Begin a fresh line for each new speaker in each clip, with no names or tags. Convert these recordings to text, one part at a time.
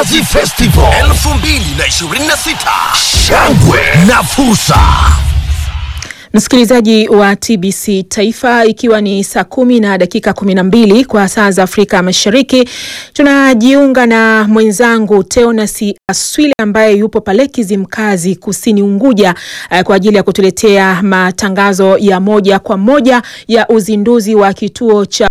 Mnazi Festival 2026, shangwe na fursa.
Msikilizaji wa TBC Taifa, ikiwa ni saa 10:12 kwa saa za Afrika Mashariki, tunajiunga na mwenzangu Teonasi Aswile ambaye yupo pale Kizimkazi Kusini Unguja kwa ajili ya kutuletea matangazo ya moja kwa moja ya uzinduzi wa kituo cha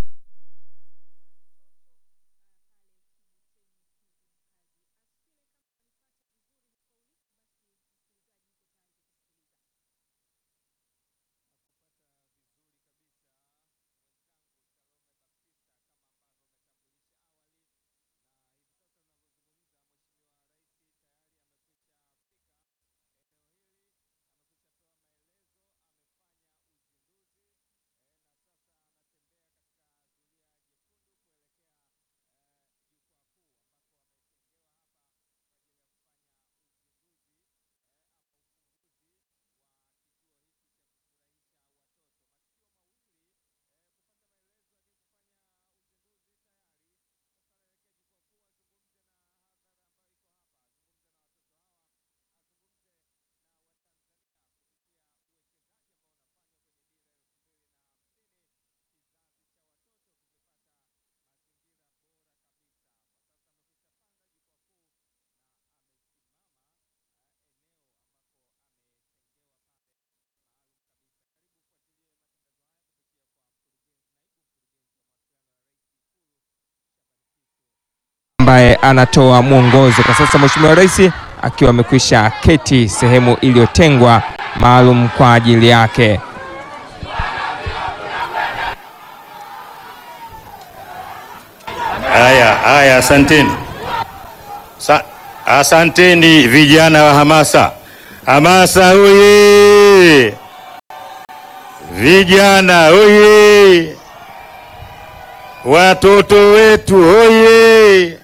ambaye anatoa mwongozo. Kwa sasa Mheshimiwa Rais akiwa amekwisha keti sehemu iliyotengwa maalum kwa ajili yake.
Haya, asanteni. Asanteni vijana wa hamasa. Hamasa oye! Vijana oye! Watoto wetu oye!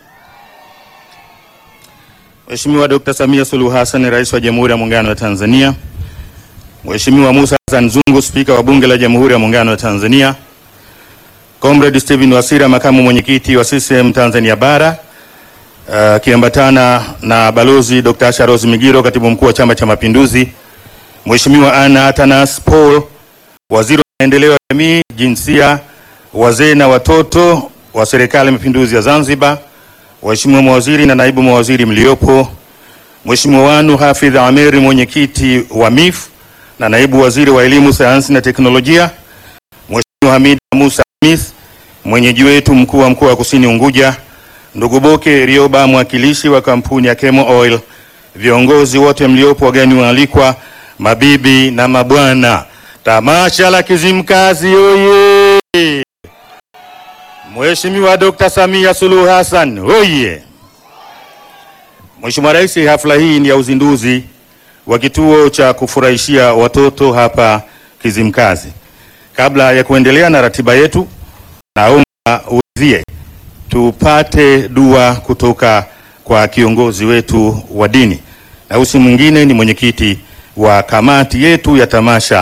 Mheshimiwa Dr. Samia Suluhu Hassan, Rais wa Jamhuri ya Muungano wa Tanzania. Mheshimiwa Musa Hassan Zungu, Spika wa Bunge la Jamhuri ya Muungano wa Tanzania. Comrade Steven Wasira, Makamu Mwenyekiti wa CCM Tanzania Bara, kiambatana na Balozi Dr. Asha Rose Migiro, Katibu Mkuu wa Chama cha Mapinduzi. Mheshimiwa Anna Atanas Paul, Waziri wa Maendeleo ya Jamii, Jinsia, Wazee na Watoto wa Serikali ya Mapinduzi ya Zanzibar. Waheshimiwa mawaziri na naibu mawaziri mliopo. Mheshimiwa Wanu Hafidh Ameri, Mwenyekiti wa MIF na naibu waziri wa Elimu, Sayansi na Teknolojia. Mheshimiwa Hamid Musa Smith, mwenyeji wetu mkuu wa mkoa wa Kusini Unguja. Ndugu Boke Rioba, mwakilishi wa kampuni ya Kemo Oil. Viongozi wote mliopo, wageni waalikwa, mabibi na mabwana. Tamasha la Kizimkazi oye! Mheshimiwa Dr. Samia Suluhu Hassan oye! Mheshimiwa Rais, hafla hii ni ya uzinduzi wa kituo cha kufurahishia watoto hapa Kizimkazi. Kabla ya kuendelea na ratiba yetu, naomba uzie tupate dua kutoka kwa kiongozi wetu wa dini, na usi mwingine ni mwenyekiti wa kamati yetu ya tamasha.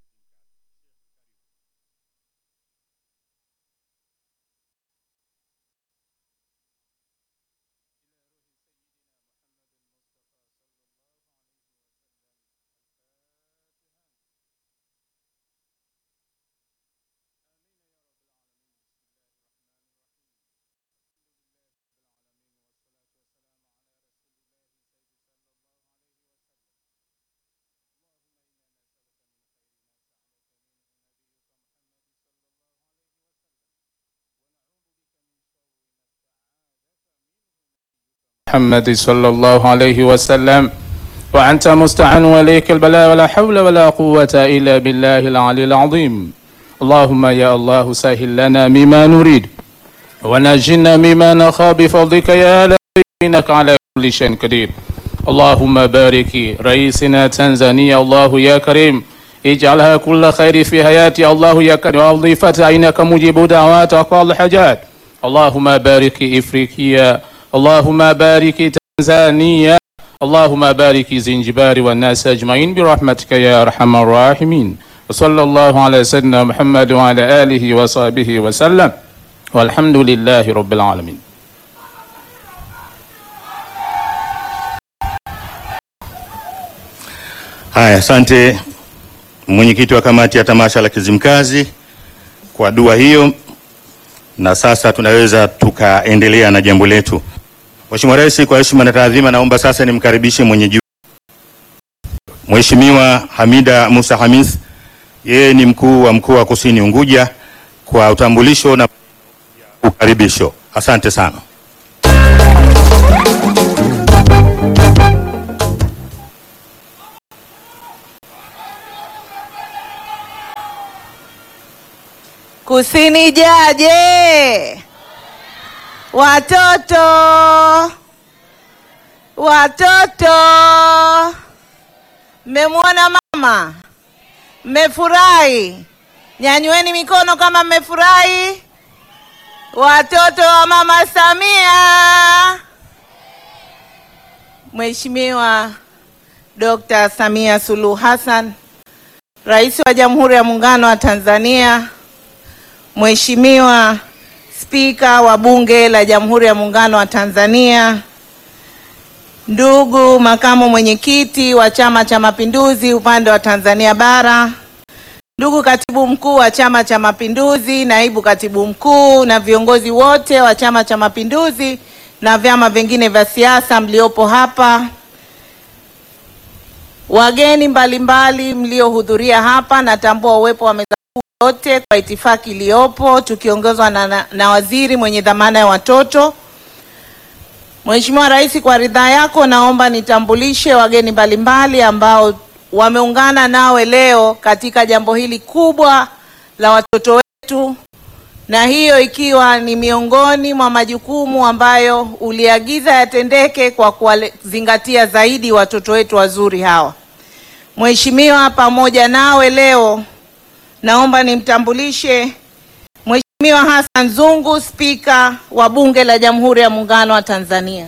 محمد صلى الله عليه وسلم وأنت مستعان وإليك البلاء ولا حول ولا قوة إلا بالله العلي العظيم. اللهم يا الله سهل لنا مما نريد ونجنا مما نخاف بفضلك يا الله إنك على كل شيء قدير. اللهم بارك رئيسنا تنزانيا الله يا كريم، اجعلها كل خير في حياتي الله يا كريم، ووظيفتها إنك مجيب دعوات وقال الحاجات. اللهم بارك إفريقيا، اللهم بارك تنزانيا، اللهم بارك زنجبار والناس أجمعين برحمتك يا أرحم الراحمين. وصلى الله على سيدنا محمد وعلى آله وصحبه وسلم والحمد لله رب العالمين.
Haya, asante mwenyekiti wa kamati ya tamasha la Kizimkazi kwa dua hiyo, na sasa tunaweza tukaendelea na jambo letu. Mheshimiwa Rais, kwa heshima na taadhima, naomba sasa nimkaribishe mwenyeji Mheshimiwa Hamida Musa Hamis, yeye ni mkuu wa mkoa wa Kusini Unguja, kwa utambulisho na ukaribisho. Asante sana.
Kusini jaje? Watoto, mmemwona mama? Mmefurahi? Nyanyueni mikono kama mmefurahi. Watoto wa Mama Samia. Mheshimiwa Dr. Samia Suluhu Hassan, Rais wa Jamhuri ya Muungano wa Tanzania, Mheshimiwa Spika wa Bunge la Jamhuri ya Muungano wa Tanzania, ndugu makamu mwenyekiti wa Chama cha Mapinduzi upande wa Tanzania Bara, ndugu katibu mkuu wa Chama cha Mapinduzi, naibu katibu mkuu na viongozi wote wa Chama cha Mapinduzi na vyama vingine vya siasa mliopo hapa, wageni mbalimbali mliohudhuria hapa, natambua uwepo wa meza yote kwa itifaki iliyopo tukiongozwa na waziri mwenye dhamana ya watoto. Mheshimiwa Rais, kwa ridhaa yako naomba nitambulishe wageni mbalimbali ambao wameungana nawe leo katika jambo hili kubwa la watoto wetu, na hiyo ikiwa ni miongoni mwa majukumu ambayo uliagiza yatendeke kwa kuzingatia zaidi watoto wetu wazuri hawa. Mheshimiwa, pamoja nawe leo naomba nimtambulishe Mheshimiwa Hassan Zungu, Spika wa Bunge la Jamhuri ya Muungano wa Tanzania.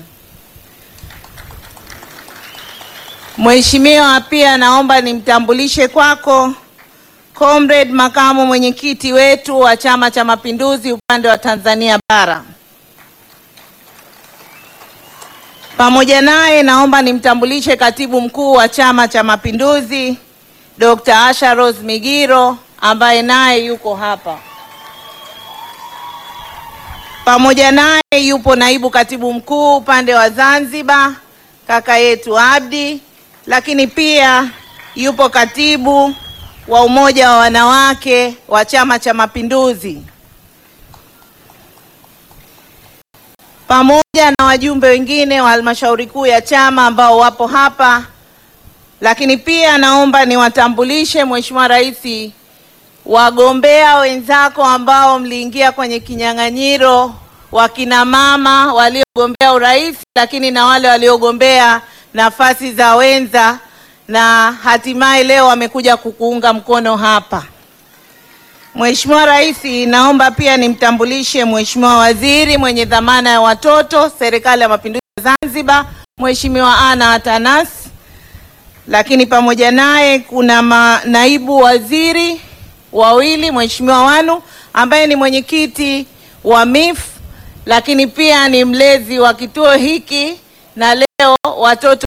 Mheshimiwa, pia naomba nimtambulishe kwako Comrade makamu mwenyekiti wetu wa Chama cha Mapinduzi upande wa Tanzania Bara. Pamoja naye naomba nimtambulishe katibu mkuu wa Chama cha Mapinduzi Dr. Asha Rose Migiro ambaye naye yuko hapa. Pamoja naye yupo naibu katibu mkuu upande wa Zanzibar kaka yetu Abdi, lakini pia yupo katibu wa Umoja wa Wanawake wa Chama cha Mapinduzi, pamoja na wajumbe wengine wa halmashauri kuu ya chama ambao wapo hapa. Lakini pia naomba niwatambulishe Mheshimiwa Rais wagombea wenzako ambao mliingia kwenye kinyang'anyiro, wakina mama waliogombea urais, lakini na wale waliogombea nafasi za wenza, na hatimaye leo wamekuja kukuunga mkono hapa. Mheshimiwa Rais, naomba pia nimtambulishe Mheshimiwa Waziri mwenye dhamana ya watoto Serikali ya Mapinduzi ya Zanzibar, Mheshimiwa Ana Atanas, lakini pamoja naye kuna naibu waziri wawili, Mheshimiwa Wanu ambaye ni mwenyekiti wa MIF, lakini pia ni mlezi wa kituo hiki, na leo watoto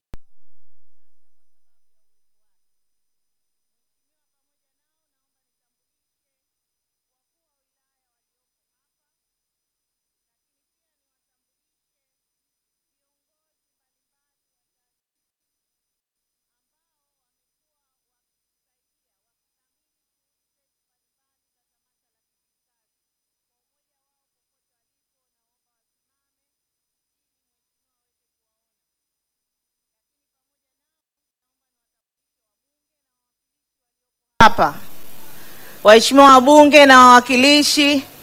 hapa, waheshimiwa wabunge na wawakilishi